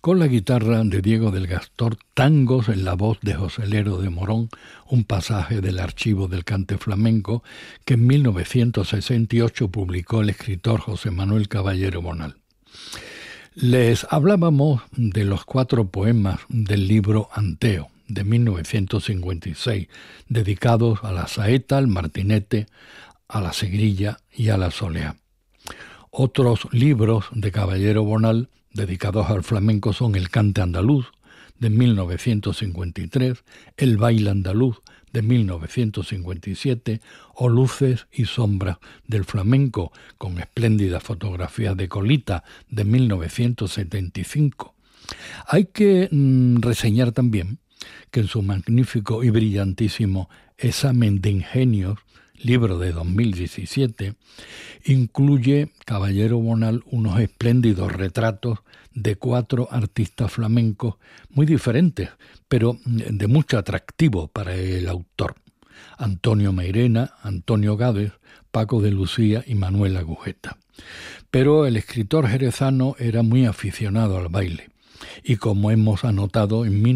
con la guitarra de Diego del Gastor, tangos en la voz de José Lero de Morón, un pasaje del archivo del cante flamenco que en 1968 publicó el escritor José Manuel Caballero Bonal. Les hablábamos de los 4 poemas del libro Anteo, de 1956, dedicados a la saeta, al martinete, a la segrilla y a la soleá. Otros libros de Caballero Bonal dedicados al flamenco son El cante andaluz, de 1953, El baile andaluz, de 1957, o Luces y sombras del flamenco, con espléndidas fotografías de Colita, de 1975. Hay que reseñar también que en su magnífico y brillantísimo Examen de Ingenios, libro de 2017, incluye Caballero Bonal unos espléndidos retratos de 4 artistas flamencos muy diferentes, pero de mucho atractivo para el autor: Antonio Mairena, Antonio Gades, Paco de Lucía y Manuel Agujeta. Pero el escritor jerezano era muy aficionado al baile, y como hemos anotado, en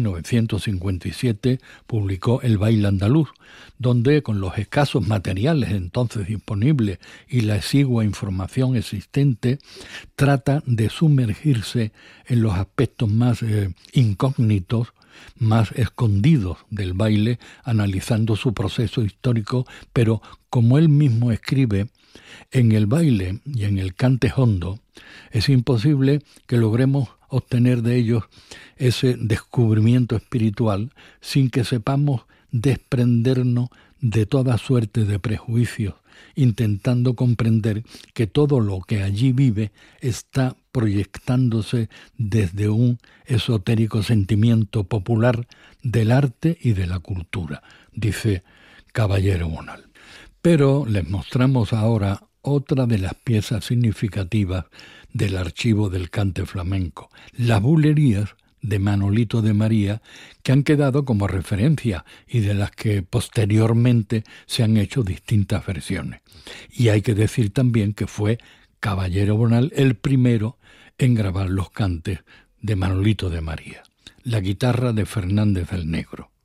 1957 publicó El baile andaluz, donde con los escasos materiales entonces disponibles y la exigua información existente, trata de sumergirse en los aspectos más incógnitos, más escondidos del baile, analizando su proceso histórico, pero como él mismo escribe, en el baile y en el cante hondo es imposible que logremos obtener de ellos ese descubrimiento espiritual sin que sepamos desprendernos de toda suerte de prejuicios, intentando comprender que todo lo que allí vive está proyectándose desde un esotérico sentimiento popular del arte y de la cultura, dice Caballero Bonal. Pero les mostramos ahora otra de las piezas significativas del archivo del cante flamenco, las bulerías de Manolito de María, que han quedado como referencia y de las que posteriormente se han hecho distintas versiones. Y hay que decir también que fue Caballero Bonal el primero en grabar los cantes de Manolito de María. La guitarra de Fernández del Negro.